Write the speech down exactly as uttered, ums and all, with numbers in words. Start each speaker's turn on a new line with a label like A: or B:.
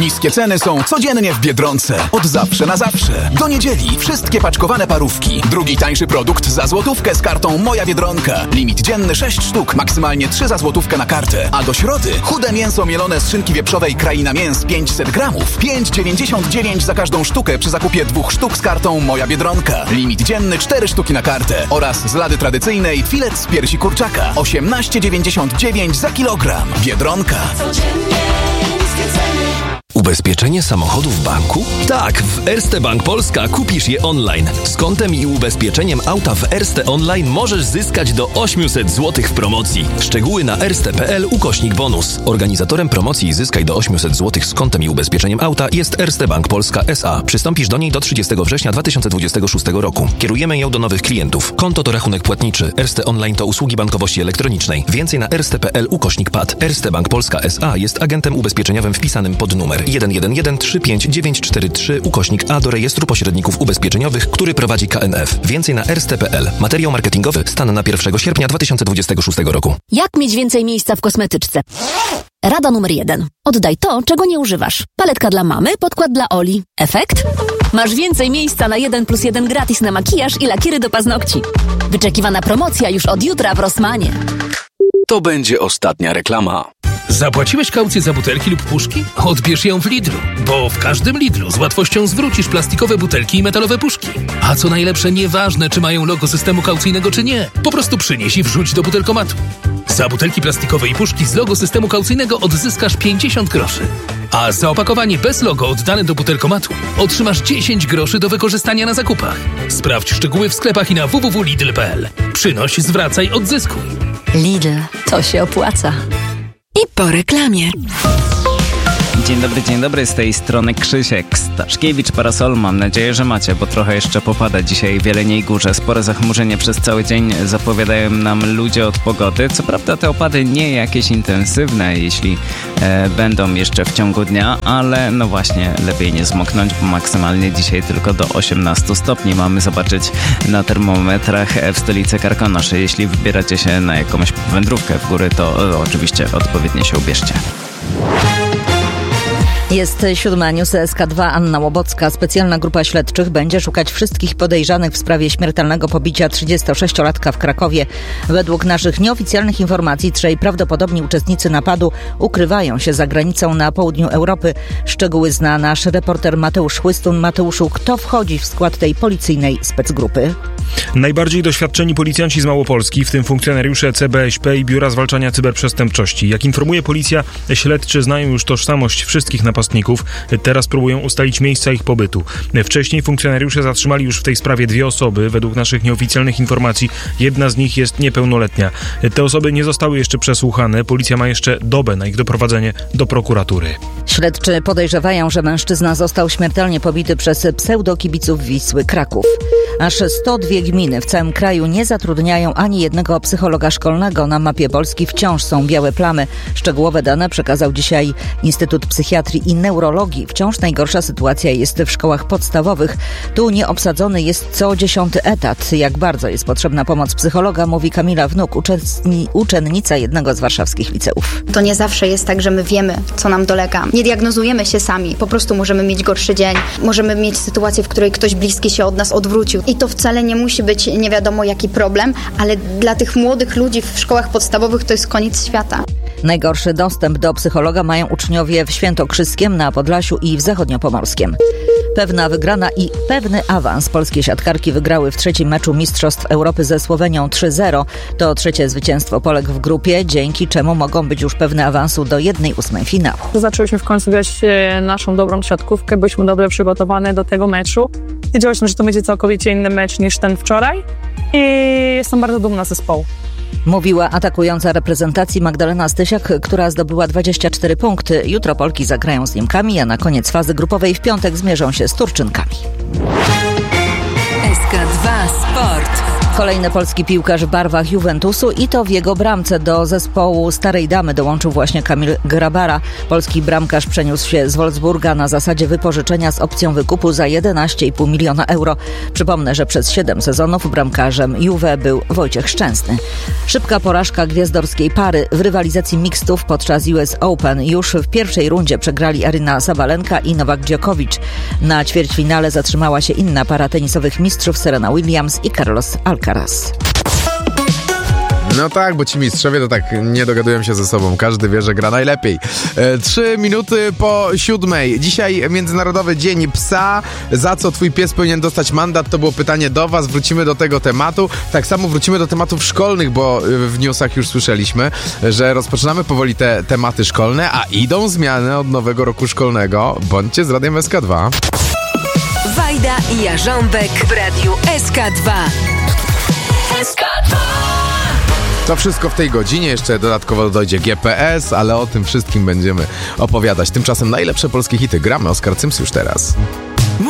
A: Niskie ceny są codziennie w Biedronce. Od zawsze na zawsze. Do niedzieli wszystkie paczkowane parówki. Drugi tańszy produkt za złotówkę z kartą Moja Biedronka. Limit dzienny sześć sztuk, maksymalnie trzy za złotówkę na kartę. A do środy chude mięso mielone z szynki wieprzowej Kraina Mięs pięćset gramów. pięć dziewięćdziesiąt dziewięć za każdą sztukę przy zakupie dwóch sztuk z kartą Moja Biedronka. Limit dzienny cztery sztuki na kartę. Oraz z lady tradycyjnej filet z piersi kurczaka. osiemnaście dziewięćdziesiąt dziewięć za kilogram. Biedronka.
B: Ubezpieczenie samochodu w banku? Tak, w Erste Bank Polska kupisz je online. Z kontem i ubezpieczeniem auta w Erste Online możesz zyskać do osiemset złotych w promocji. Szczegóły na erste.pl ukośnik bonus. Organizatorem promocji Zyskaj do osiemset złotych z kontem i ubezpieczeniem auta jest Erste Bank Polska S A. Przystąpisz do niej do trzydziestego września dwa tysiące dwudziestego szóstego roku. Kierujemy ją do nowych klientów. Konto to rachunek płatniczy. Erste Online to usługi bankowości elektronicznej. Więcej na erste.pl ukośnik P A D. Erste Bank Polska S A jest agentem ubezpieczeniowym wpisanym pod numer jeden jeden jeden trzy pięć dziewięć cztery trzy ukośnik A do rejestru pośredników ubezpieczeniowych, który prowadzi K N F. Więcej na erste.pl. Materiał marketingowy stan na pierwszego sierpnia dwa tysiące dwudziestego szóstego roku.
C: Jak mieć więcej miejsca w kosmetyczce? Rada numer jeden. Oddaj to, czego nie używasz. Paletka dla mamy, podkład dla Oli. Efekt? Masz więcej miejsca na jeden plus jeden gratis na makijaż i lakiery do paznokci. Wyczekiwana promocja już od jutra w Rossmanie.
B: To będzie ostatnia reklama.
D: Zapłaciłeś kaucję za butelki lub puszki? Odbierz ją w Lidlu, bo w każdym Lidlu z łatwością zwrócisz plastikowe butelki i metalowe puszki. A co najlepsze, nieważne czy mają logo systemu kaucyjnego czy nie, po prostu przynieś i wrzuć do butelkomatu. Za butelki plastikowe i puszki z logo systemu kaucyjnego odzyskasz pięćdziesiąt groszy. A za opakowanie bez logo oddane do butelkomatu otrzymasz dziesięć groszy do wykorzystania na zakupach. Sprawdź szczegóły w sklepach i na w w w kropka lidl kropka p l. Przynoś, zwracaj, odzyskuj.
C: Lidl, to się opłaca. I po reklamie.
E: Dzień dobry, dzień dobry, z tej strony Krzysiek Staszkiewicz, Parasol. Mam nadzieję, że macie, bo trochę jeszcze popada dzisiaj w Jeleniej Górze. Spore zachmurzenie przez cały dzień zapowiadają nam ludzie od pogody. Co prawda te opady nie jakieś intensywne, jeśli e, będą jeszcze w ciągu dnia, ale no właśnie, lepiej nie zmoknąć, bo maksymalnie dzisiaj tylko do osiemnastu stopni mamy zobaczyć na termometrach w stolicy Karkonoszy. Jeśli wybieracie się na jakąś wędrówkę w góry, to e, oczywiście odpowiednio się ubierzcie.
F: Jest siódma, News S K dwa, Anna Łobocka. Specjalna grupa śledczych będzie szukać wszystkich podejrzanych w sprawie śmiertelnego pobicia trzydziestosześciolatka w Krakowie. Według naszych nieoficjalnych informacji trzej prawdopodobni uczestnicy napadu ukrywają się za granicą na południu Europy. Szczegóły zna nasz reporter Mateusz Chłystun. Mateuszu, kto wchodzi w skład tej policyjnej specgrupy?
G: Najbardziej doświadczeni policjanci z Małopolski, w tym funkcjonariusze C B S P i Biura Zwalczania Cyberprzestępczości. Jak informuje policja, śledczy znają już tożsamość wszystkich napastników. Teraz próbują ustalić miejsca ich pobytu. Wcześniej funkcjonariusze zatrzymali już w tej sprawie dwie osoby. Według naszych nieoficjalnych informacji jedna z nich jest niepełnoletnia. Te osoby nie zostały jeszcze przesłuchane. Policja ma jeszcze dobę na ich doprowadzenie do prokuratury.
F: Śledczy podejrzewają, że mężczyzna został śmiertelnie pobity przez pseudokibiców Wisły Kraków. Aż sto dwie gminy w całym kraju nie zatrudniają ani jednego psychologa szkolnego. Na mapie Polski wciąż są białe plamy. Szczegółowe dane przekazał dzisiaj Instytut Psychiatrii i Neurologii. Wciąż najgorsza sytuacja jest w szkołach podstawowych. Tu nieobsadzony jest co dziesiąty etat. Jak bardzo jest potrzebna pomoc psychologa, mówi Kamila Wnuk, uczenni, uczennica jednego z warszawskich liceów.
H: To nie zawsze jest tak, że my wiemy, co nam dolega. Nie diagnozujemy się sami. Po prostu możemy mieć gorszy dzień. Możemy mieć sytuację, w której ktoś bliski się od nas odwrócił. I to wcale nie musi być nie wiadomo jaki problem, ale dla tych młodych ludzi w szkołach podstawowych to jest koniec świata.
F: Najgorszy dostęp do psychologa mają uczniowie w Świętokrzyskiem, na Podlasiu i w Zachodniopomorskiem. Pewna wygrana i pewny awans. Polskie siatkarki wygrały w trzecim meczu Mistrzostw Europy ze Słowenią trzy zero. To trzecie zwycięstwo Polek w grupie, dzięki czemu mogą być już pewne awansu do jednej ósmej finału.
I: Zaczęłyśmy w końcu grać naszą dobrą siatkówkę, byliśmy dobrze przygotowane do tego meczu. Wiedziałyśmy, że to będzie całkowicie inny mecz niż ten wczoraj i jestem bardzo dumna z zespołu.
F: Mówiła atakująca reprezentacji Magdalena Stysiak, która zdobyła dwadzieścia cztery punkty. Jutro Polki zagrają z Niemkami, a na koniec fazy grupowej w piątek zmierzą się z Turczynkami.
C: S K dwa Sport.
F: Kolejny polski piłkarz w barwach Juventusu i to w jego bramce. Do zespołu Starej Damy dołączył właśnie Kamil Grabara. Polski bramkarz przeniósł się z Wolfsburga na zasadzie wypożyczenia z opcją wykupu za jedenaście i pół miliona euro. Przypomnę, że przez siedem sezonów bramkarzem Juve był Wojciech Szczęsny. Szybka porażka gwiazdorskiej pary w rywalizacji mixtów podczas U S Open. Już w pierwszej rundzie przegrali Aryna Sabalenka i Nowak Djokovic. Na ćwierćfinale zatrzymała się inna para tenisowych mistrzów Serena Williams i Carlos Alcaraz.
J: No tak, bo ci mistrzowie to tak nie dogadują się ze sobą. Każdy wie, że gra najlepiej. E, trzy minuty po siódmej. Dzisiaj Międzynarodowy Dzień Psa. Za co twój pies powinien dostać mandat? To było pytanie do was. Wrócimy do tego tematu. Tak samo wrócimy do tematów szkolnych, bo w newsach już słyszeliśmy, że rozpoczynamy powoli te tematy szkolne, a idą zmiany od nowego roku szkolnego. Bądźcie z Radiem S K dwa.
K: Wajda i Jarząbek w Radiu S K dwa. S K dwa.
J: To wszystko w tej godzinie, jeszcze dodatkowo dojdzie G P S, ale o tym wszystkim będziemy opowiadać. Tymczasem najlepsze polskie hity gramy. Oskar Cyms już teraz.